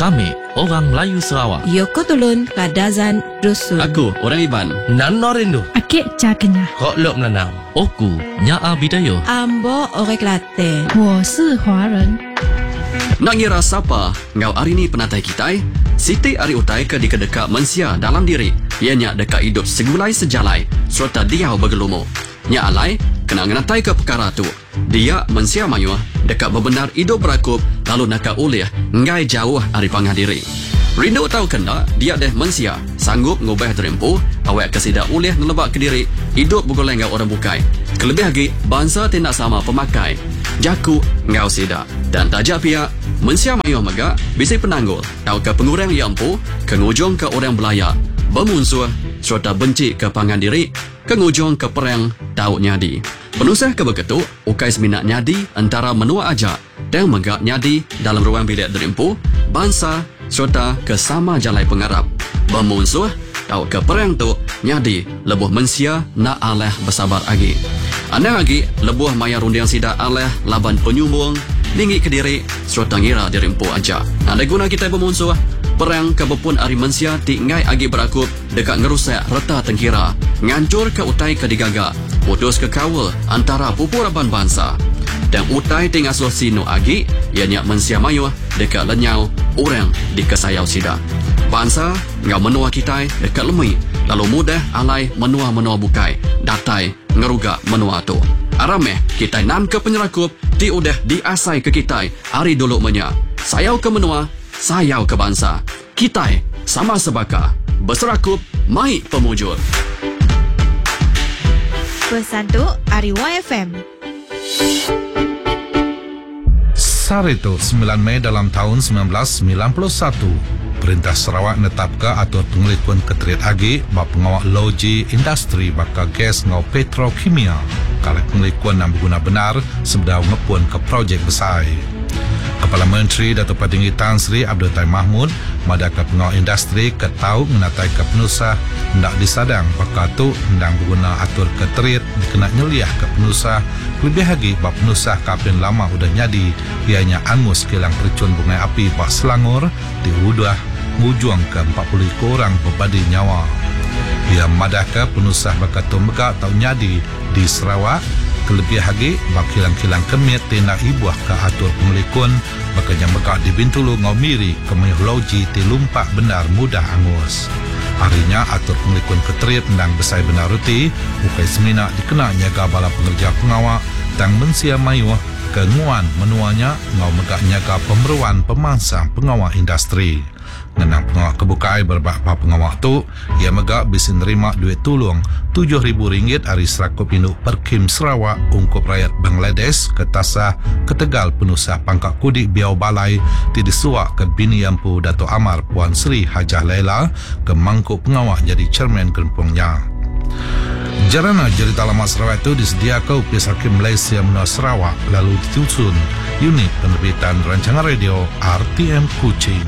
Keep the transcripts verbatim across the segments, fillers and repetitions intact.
Kami orang Melayu Sarawak. Yoko Tulun Kadazan Dusun. Aku orang Iban. Nan Norindu. Akik Cakenya. Kok lok nanam. Oku Nyaa Bidayo. Ambo Orang Kelantan. 我是华人。 Nak ngira siapa ngau hari ni penatai kita? Siti ari utai ke dikadeka mensia dalam diri. Ianya dekat hidup segulai sejalai serta dia bergelumu. Nya alai kena ngenatai ke perkara tu. Dia mensia mayu dekat bebenar hidup berakup lalu nak ulih ngai jauh ari pangah diri. Rindu tahu kena dia deh mensia sanggup ngubah terempu awak kesida ulih nelebak ke diri hidup bergoleng ngau orang bukai. Kelebih lagi bangsa tidak sama pemakai. Jaku ngau sida dan tajak pihak mensia mayu mega bisa penanggul tahu ke pengurang yang empu kengujung ke orang belaya bermusuh serta benci ke pangan diri kengujung ke perang tahu nyadi penusah ke begitu ukai seminat nyadi antara menua aja dan mega nyadi dalam ruang bilik derempu bangsa serta ke sama jalai pengarap bermusuh tahu ke perang tu nyadi lebuh mensia nak aleh bersabar lagi anda lagi lebuh maya rundiang sida aleh laban penyumbung Lingi ke diri, serta ngira dirempu aja. Ada guna kita bermusuh. Perang kebepun ari mensia ti ngai agi berakup dekat ngerusak reta tengkira. Ngancur ke utai ke digaga. Putus ke kawal antara pupuraban bangsa. Dan utai ti ngasuh sino agi, ianya mensia mayu dekat lenyau orang di kesayau sida. Bangsa ngau menua kita dekat lemui. Lalu mudah alai menua-menua bukai. Datai ngeruga menua tu. Arameh kita nan ke penyerakup ti udah diasai ke kita hari dulu menya. Sayau ke menua, sayau ke bangsa. Kita sama sebaka berserakup mai pemujur. Pesan tu Ari Y F M. Sarito sembilan Mei dalam tahun sembilan belas sembilan puluh satu. Perintah Sarawak netapkan atur pengelikuan keterit agi bak pengawak loji industri bakal gas ngau petrokimia. Kalau pengelikuan yang berguna benar sebedau ngepun ke projek besar. Kepala Menteri Datuk Patinggi Tan Sri Abdul Taim Mahmud madaka pengawak industri ketau menatai ke penusah hendak disadang bakal tu hendak berguna atur keterit dikena nyeliah ke penusah lebih lagi bak penusah kapten lama udah nyadi ianya angus kilang percun bunga api bak Selangor di udah ngujung ke empat puluh orang berbadi nyawa. Ia madaka penusah bakal tu megak tau nyadi di Sarawak kelebih lagi bak kilang-kilang kemit tindak ibuah ke atur pengelikun bakal yang megak di Bintulu ngau miri kemuyuh loji ti lumpak benar mudah angus. Harinya atur pengelikun keterit ndang besai benar ruti bukai semina dikena nyaga bala pengerja pengawak tang mensia mayuh kenguan menuanya ngau megak nyaga pemeruan pemangsang pengawak industri. Ngenang pengawak kebukai berbak pengawak tu ia megak bisa nerima duit tulung tujuh ribu ringgit hari serakup induk Perkim Sarawak ungkup rakyat Bangladesh ke Tasah ke Tegal penusah pangkat kudik Biau Balai ti disuak ke bini ampu Dato' Amar Puan Sri Hajah Laila ke mangkuk pengawak jadi chairman gerempungnya. Jarana cerita lama Sarawak itu disediakan Upis Hakim Malaysia Menua Sarawak lalu ditusun unit penerbitan rancangan radio R T M Kuching.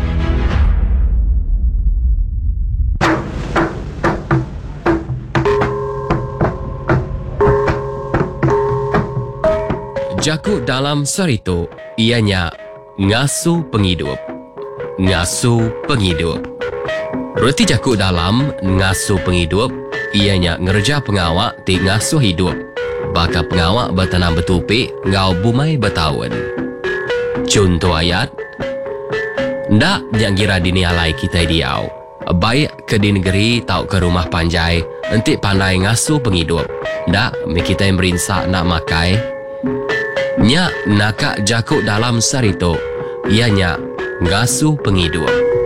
Jakut dalam Sarito, ianya ngasuh penghidup. Ngasuh penghidup. Reti jakut dalam ngasuh penghidup, ianya ngerja pengawak ti ngasuh hidup. Baka pengawak bertanam betupik, ngau bumai bertahun. Contoh ayat, ndak yang kira dini alai kita diau. Baik ke di negeri tau ke rumah panjai, entik pandai ngasuh penghidup. Ndak, mi kita yang berinsak nak makai. Nya nakak jakut dalam Sarito, ianya ngasuh penghidup.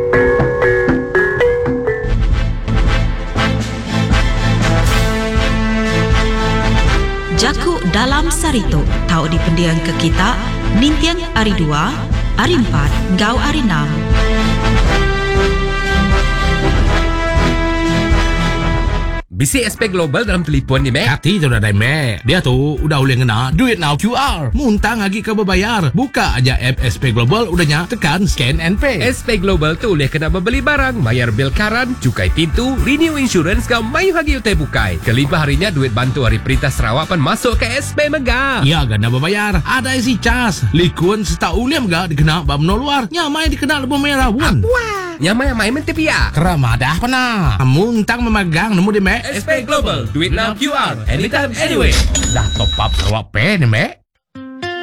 Jakut dalam Sarito tahu di pendiang ke kita Nintian Ari dua, Ari empat, Gau Ari enam. Bisi S P Global dalam telefon ni, Mek. Hati tu dah dah, Mek. Dia tu udah boleh ngena Duit Now Q R. Muntang lagi ke berbayar. Buka aja app S P Global, udahnya tekan scan and pay. S P Global tu boleh kena membeli barang, bayar bil karan, cukai pintu, renew insurance kau mayu hagi utai bukai. Kelimpah harinya duit bantu hari Perintah Sarawak pan masuk ke S P Mega. Ya, ganda berbayar. Ada isi cas. Likun seta uliam ga dikena bab no luar. Nyamai dikena lebu merah pun. Wah, nyamai yang main mentepia. Keramadah pernah. Muntang memegang nemu di Mek. S P Global, duit now Q R, anytime, anywhere. Dah top up Sarawak Pay ni, Mek.